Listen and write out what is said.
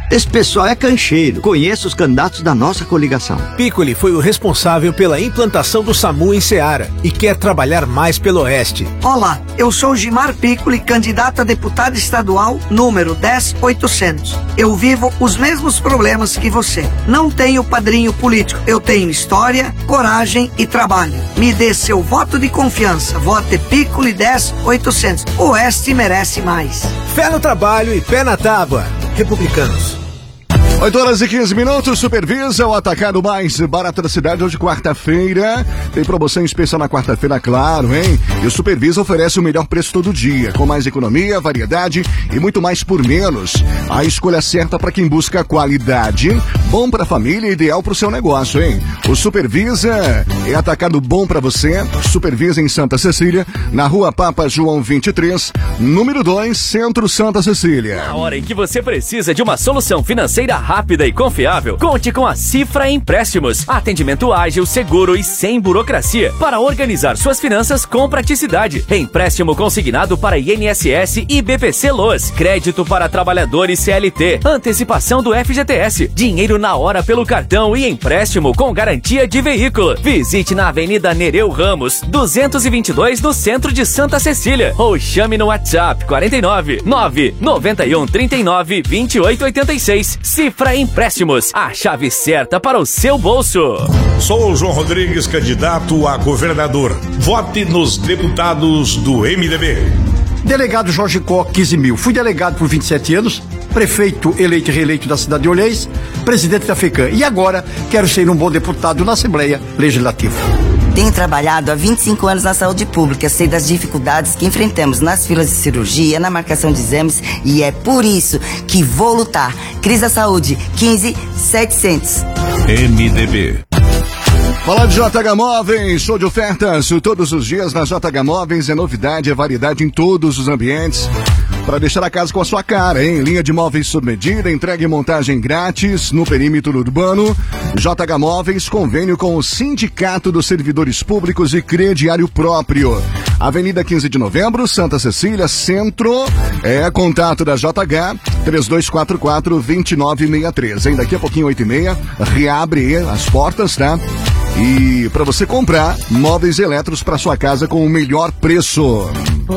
Esse pessoal é cancheiro. Conheço os candidatos da nossa coligação. Piccoli foi o responsável pela implantação do SAMU em Ceará e quer trabalhar mais pelo Oeste. Olá, eu sou Gilmar Piccoli, candidato a deputado estadual número 10800. Eu vivo os mesmos problemas que você. Não tenho padrinho político. Eu tenho história, coragem e trabalho. Me dê seu voto de confiança. Vote Piccoli 10800. O Oeste merece mais. Fé no trabalho e pé na tábua. Republicanos. 8h15, Supervisa, o atacado mais barato da cidade, hoje quarta-feira. Tem promoção especial na quarta-feira, claro, hein? E o Supervisa oferece o melhor preço todo dia, com mais economia, variedade e muito mais por menos. A escolha certa para quem busca qualidade, bom para a família e ideal para o seu negócio, hein? O Supervisa é atacado bom para você. Supervisa em Santa Cecília, na Rua Papa João 23, número 2, Centro Santa Cecília. Na hora em que você precisa de uma solução financeira rápida e confiável, conte com a Cifra Empréstimos. Atendimento ágil, seguro e sem burocracia para organizar suas finanças com praticidade. Empréstimo consignado para INSS e BPC Loas. Crédito para trabalhadores CLT. Antecipação do FGTS. Dinheiro na hora pelo cartão e empréstimo com garantia de veículo. Visite na Avenida Nereu Ramos, 222, no centro de Santa Cecília. Ou chame no WhatsApp 49 991 39 28 86. Cifra Empréstimos, a chave certa para o seu bolso. Sou o João Rodrigues, candidato a governador. Vote nos deputados do MDB. Delegado Jorge Koch, 15.000. Fui delegado por 27 anos, prefeito eleito e reeleito da cidade de Olhês, presidente da FECAM. E agora quero ser um bom deputado na Assembleia Legislativa. Tenho trabalhado há 25 anos na saúde pública, sei das dificuldades que enfrentamos nas filas de cirurgia, na marcação de exames, e é por isso que vou lutar. Cris da Saúde, 15700. MDB. Falar de JH Móveis, show de ofertas todos os dias na JH Móveis, é novidade, é variedade em todos os ambientes. Para deixar a casa com a sua cara, hein? Linha de móveis sob medida, entrega e montagem grátis no perímetro urbano. JH Móveis, convênio com o Sindicato dos Servidores Públicos e crediário próprio. Avenida 15 de Novembro, Santa Cecília, Centro. Contato da JH, 3244-2963. Hein? Daqui a pouquinho, 8h30, reabre as portas, tá? E para você comprar móveis elétricos para sua casa com o melhor preço.